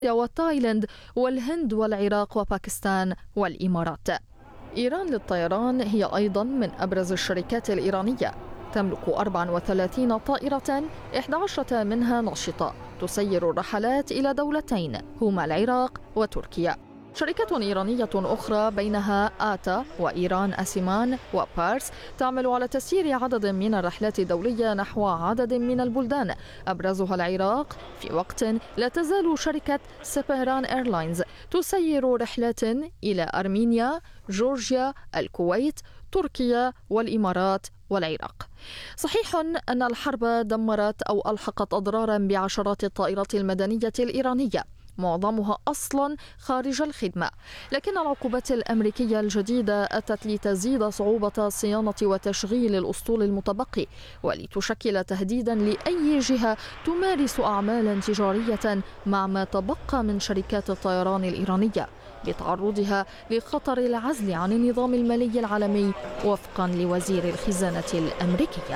وتايلاند والهند والعراق وباكستان والإمارات. إيران للطيران هي أيضا من أبرز الشركات الإيرانية، تملك 34 طائرة 11 منها نشطة تسير الرحلات إلى دولتين هما العراق وتركيا. شركات إيرانية أخرى بينها آتا وإيران أسيمان وبارس تعمل على تسيير عدد من الرحلات دولية نحو عدد من البلدان أبرزها العراق، في وقت لا تزال شركة سبيران إيرلاينز تسير رحلات إلى أرمينيا، جورجيا، الكويت، تركيا والإمارات والعراق. صحيح أن الحرب دمرت أو ألحقت أضرارا بعشرات الطائرات المدنية الإيرانية، معظمها أصلا خارج الخدمة، لكن العقوبات الأمريكية الجديدة أتت لتزيد صعوبة صيانة وتشغيل الأسطول المتبقي، ولتشكل تهديدا لأي جهة تمارس أعمالا تجارية مع ما تبقى من شركات الطيران الإيرانية، بتعرضها لخطر العزل عن النظام المالي العالمي وفقا لوزير الخزانة الأمريكية.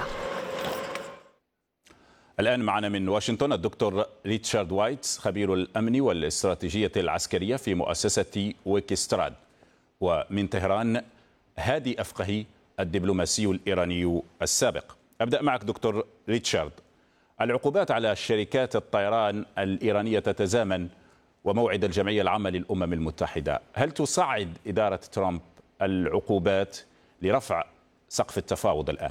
الآن معنا من واشنطن الدكتور ريتشارد وايتس، خبير الأمن والاستراتيجية العسكرية في مؤسسة ويكستراد، ومن طهران هادي أفقهي الدبلوماسي الإيراني السابق. أبدأ معك دكتور ريتشارد. العقوبات على شركات الطيران الإيرانية تتزامن وموعد الجمعية العامة للأمم المتحدة، هل تصعد إدارة ترامب العقوبات لرفع سقف التفاوض الآن؟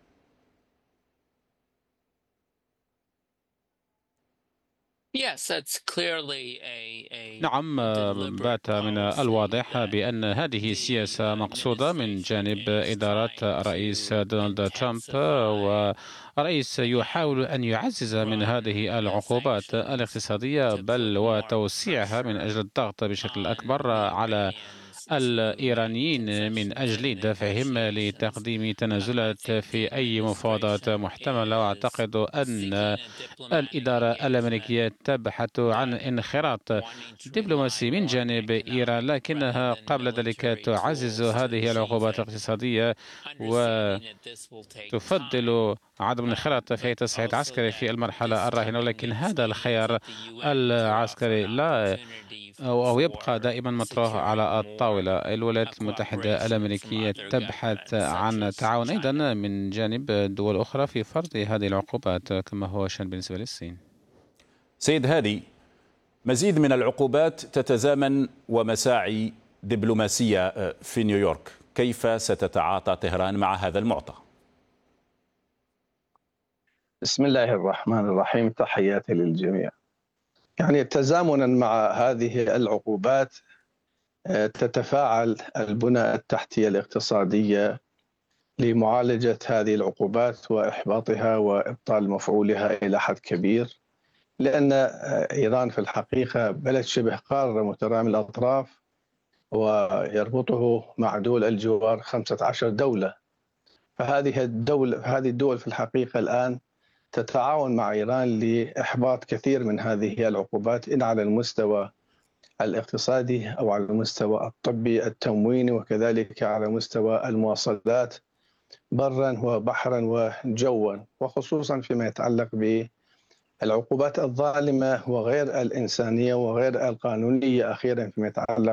نعم، بات من الواضح بأن هذه سياسة مقصودة من جانب إدارة الرئيس دونالد ترامب، ورئيس يحاول أن يعزز من هذه العقوبات الاقتصادية بل وتوسيعها من أجل الضغط بشكل أكبر على الإيرانيين من أجل دفعهم لتقديم تنازلات في أي مفاوضات محتملة. وأعتقد أن الإدارة الأمريكية تبحث عن انخراط دبلوماسي من جانب إيران، لكنها قبل ذلك تعزز هذه العقوبات الاقتصادية وتفضل عدم الانخراط في تصعيد عسكري في المرحلة الراهنة. ولكن هذا الخيار العسكري لا أو يبقى دائما مطروح على الطاولة. الولايات المتحدة الأمريكية تبحث عن تعاون أيضا من جانب دول أخرى في فرض هذه العقوبات كما هو شأن بالنسبة للصين. سيد هادي، مزيد من العقوبات تتزامن ومساعي دبلوماسية في نيويورك، كيف ستتعاطى طهران مع هذا المعطى؟ بسم الله الرحمن الرحيم، تحياتي للجميع. يعني تزامنا مع هذه العقوبات تتفاعل البنى التحتية الاقتصادية لمعالجة هذه العقوبات وإحباطها وإبطال مفعولها إلى حد كبير، لأن إيران في الحقيقة بلد شبه قارة مترامي الأطراف، ويربطه مع دول الجوار 15 دولة. فهذه الدول في الحقيقة الآن تتعاون مع إيران لإحباط كثير من هذه العقوبات، إن على المستوى الاقتصادي أو على المستوى الطبي التمويني، وكذلك على مستوى المواصلات برا وبحرا وجوا، وخصوصا فيما يتعلق بالعقوبات الظالمة وغير الإنسانية وغير القانونية أخيرا فيما يتعلق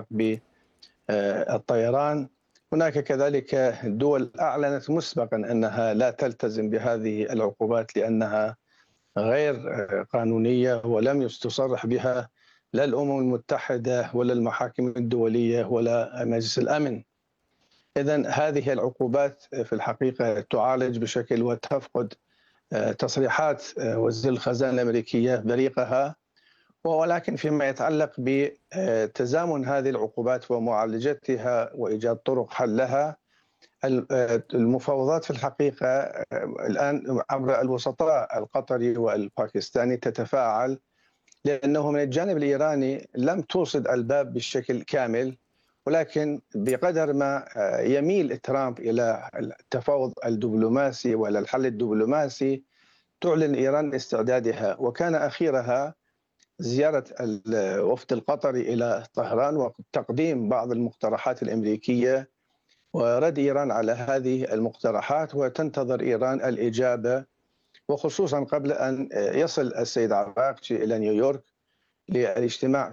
بالطيران. هناك كذلك دول أعلنت مسبقا أنها لا تلتزم بهذه العقوبات لأنها غير قانونية ولم تصرح بها لا الأمم المتحدة ولا المحاكم الدولية ولا مجلس الأمن. إذن هذه العقوبات في الحقيقة تعالج بشكل وتفقد تصريحات وزير الخزانة الأمريكية بريقها. ولكن فيما يتعلق بتزامن هذه العقوبات ومعالجتها وإيجاد طرق حلها، المفاوضات في الحقيقة الآن عبر الوسطاء القطري والباكستاني تتفاعل، لأنه من الجانب الإيراني لم توصد الباب بشكل كامل، ولكن بقدر ما يميل ترامب إلى التفاوض الدبلوماسي وإلى الحل الدبلوماسي تعلن إيران استعدادها. وكان أخيرها زيارة الوفد القطري إلى طهران وتقديم بعض المقترحات الأمريكية ورد إيران على هذه المقترحات، وتنتظر إيران الإجابة، وخصوصا قبل أن يصل السيد عراقجي إلى نيويورك للاجتماع